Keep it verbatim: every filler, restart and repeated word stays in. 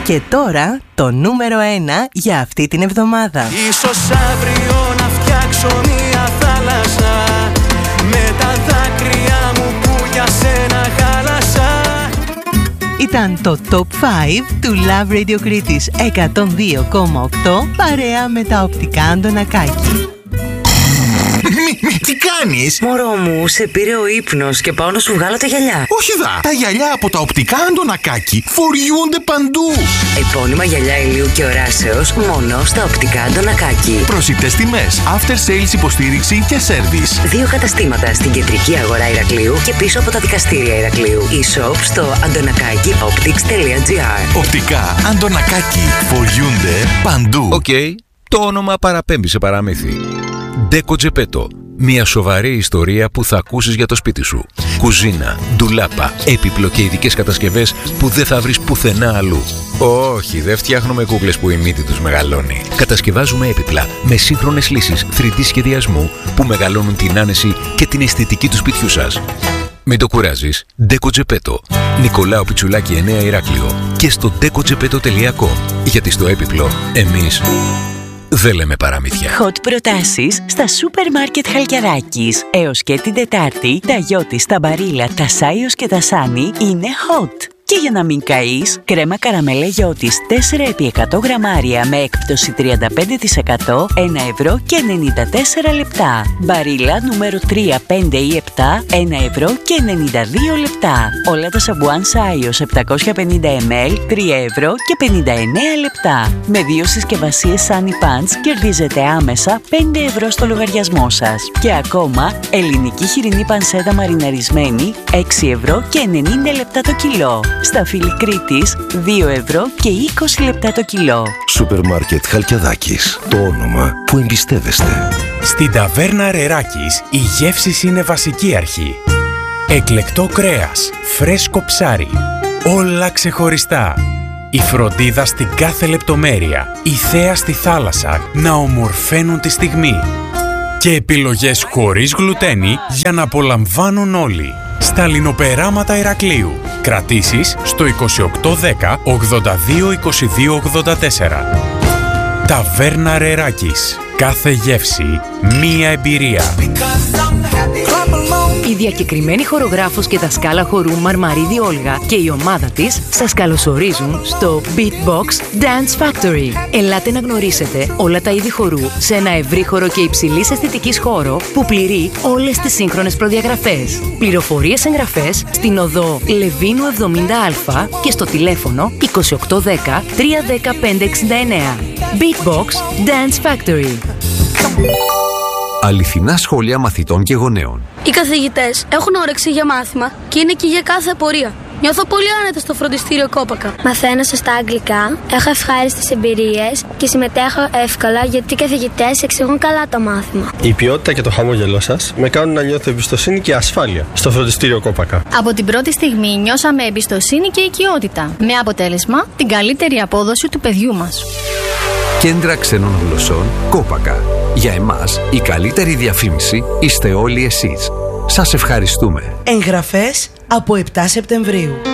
Και τώρα το νούμερο ένα για αυτή την εβδομάδα. Ίσως αύριο να φτιάξω μια θάλασσα με τα δάκρυα μου που για σένα χάλασα. Ήταν το Top πέντε του Love Radio Κρήτης εκατόν δύο κόμμα οκτώ παρέα με τα οπτικά Αντωνακάκη. Μη, μη, τι κάνεις? Μωρό μου, σε πήρε ο ύπνος και πάω να σου βγάλω τα γυαλιά. Όχι δα, τα γυαλιά από τα οπτικά Αντωνακάκη φοριούνται παντού. Επώνυμα γυαλιά ηλίου και οράσεως μόνο στα οπτικά Αντωνακάκη. Προσιτές τιμές, after sales υποστήριξη και service. Δύο καταστήματα στην κεντρική αγορά Ηρακλείου και πίσω από τα δικαστήρια Ηρακλείου. E-shop στο αντωνακάκι optics τελεία gr. Οπτικά Αντωνακάκη φοριούνται παντού. Οκ, okay, το όνομα παραπέμπει σε παραμύθι. Ντέκο Τζεπέτο. Μια σοβαρή ιστορία που θα ακούσεις για το σπίτι σου. Κουζίνα, ντουλάπα, έπιπλο και ειδικές κατασκευές που δεν θα βρεις πουθενά αλλού. Όχι, δεν φτιάχνουμε κούκλες που η μύτη τους μεγαλώνει. Κατασκευάζουμε έπιπλα με σύγχρονες λύσεις θρι ντι σχεδιασμού που μεγαλώνουν την άνεση και την αισθητική του σπιτιού σας. Μην το κουράζεις. Ντέκο Τζεπέτο. Νικολάου Πιτσουλάκη εννέα Ηράκλειο. Και στο ντέκο τζεπέτο τελεία κομ. Γιατί στο έπιπλο εμείς δεν λέμε παραμύθια. Hot προτάσεις στα σούπερ μάρκετ Χαλκιαδάκης. Έως και την Τετάρτη, τα Γιώτης, τα Μπαρίλα, τα Σάιος και τα Σάνι είναι hot. Και για να μην καείς, κρέμα καραμέλα Γιώτης τέσσερα επί εκατό γραμμάρια με έκπτωση τριάντα πέντε τοις εκατό, ένα ευρώ και ενενήντα τέσσερα λεπτά. Μπαρίλα νούμερο τρία, πέντε ή επτά, ένα ευρώ και ενενήντα δύο λεπτά. Όλα τα σαμπουάν Σάιος επτακόσια πενήντα μιλιλίτρα, τρία ευρώ και πενήντα εννέα λεπτά. Με δύο συσκευασίες Sunny Pants κερδίζετε άμεσα πέντε ευρώ στο λογαριασμό σας. Και ακόμα, ελληνική χοιρινή πανσέτα μαριναρισμένη, έξι ευρώ και ενενήντα λεπτά το κιλό. Στα φύλλη Κρήτης, δύο ευρώ και είκοσι λεπτά το κιλό. Σούπερ μάρκετ Χαλκιαδάκης. Το όνομα που εμπιστεύεστε. Στην ταβέρνα Ρεράκης η γεύση είναι βασική αρχή. Εκλεκτό κρέας, φρέσκο ψάρι, όλα ξεχωριστά. Η φροντίδα στην κάθε λεπτομέρεια, η θέα στη θάλασσα να ομορφαίνουν τη στιγμή. Και επιλογές χωρίς γλουτένι για να απολαμβάνουν όλοι. Στα λινοπεράματα Ηρακλείου. Κρατήσεις στο είκοσι οκτώ δέκα ογδόντα δύο είκοσι δύο ογδόντα τέσσερα. Ταβέρνα Ρεράκης. Κάθε γεύση, μία εμπειρία. Η διακεκριμένη χορογράφος και δασκάλα χορού Μαρμαρίδη Όλγα και η ομάδα της σας καλωσορίζουν στο Beatbox Dance Factory. Ελάτε να γνωρίσετε όλα τα είδη χορού σε ένα ευρύχωρο και υψηλής αισθητικής χώρο που πληρεί όλες τις σύγχρονες προδιαγραφές. Πληροφορίες εγγραφές στην οδό Λεβίνου εβδομήντα Α και στο τηλέφωνο είκοσι οκτώ δέκα τριακόσια δέκα πεντακόσια εξήντα εννέα. Beatbox Dance Factory. Αληθινά σχόλια μαθητών και γονέων. Οι καθηγητές έχουν όρεξη για μάθημα και είναι εκεί για κάθε απορία. Νιώθω πολύ άνετα στο φροντιστήριο Κόπακα. Μαθαίνω σωστά αγγλικά, έχω ευχάριστες εμπειρίες και συμμετέχω εύκολα γιατί οι καθηγητές εξηγούν καλά το μάθημα. Η ποιότητα και το χαμόγελό σας με κάνουν να νιώθω εμπιστοσύνη και ασφάλεια στο φροντιστήριο Κόπακα. Από την πρώτη στιγμή νιώσαμε εμπιστοσύνη και οικειότητα, με αποτέλεσμα την καλύτερη απόδοση του παιδιού μας. Κέντρα ξένων γλωσσών Κόπακα. Για εμάς η καλύτερη διαφήμιση είστε όλοι εσείς. Σας ευχαριστούμε. Εγγραφές από επτά Σεπτεμβρίου.